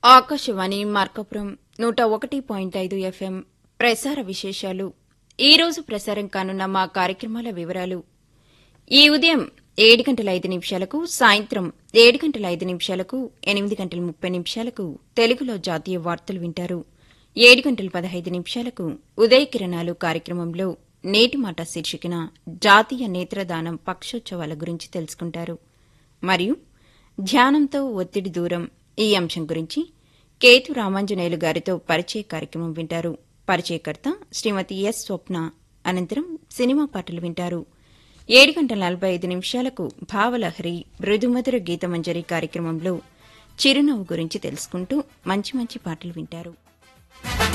Akashvani Markapuram 101.5 FM ప్రసార విశేషాలు. ఈరోజు ప్రసారం కానున్న మా కార్యక్రమాల వివరాలు. ఈ ఉదయం 7:05 సాయంత్రం 7:05 8:30 తెలుగులో జాతీయ వార్తలు వింటారు. 7:15 ఉదయ కిరణాలు కార్యక్రమంలో నేటి మాట శీర్షికన జాతీయ నేత్రదానం పక్షోత్సవాల గురించి తెలుసుకుంటారు. మరియు ధ్యానంతో ఒత్తిడి దూరం ఈ అంశం గురించి కేతు రామాంజనేయులు గారితో పరిచయ కార్యక్రమం వింటారు. పరిచయకర్త శ్రీమతి ఎస్ స్వప్న. అనంతరం సినిమా పాటలు వింటారు. 7:45 భావలహరి మృదుమధుర గీతమంజరి కార్యక్రమంలో చిరునవ్వు గురించి తెలుసుకుంటూ మంచి మంచి పాటలు వింటారు.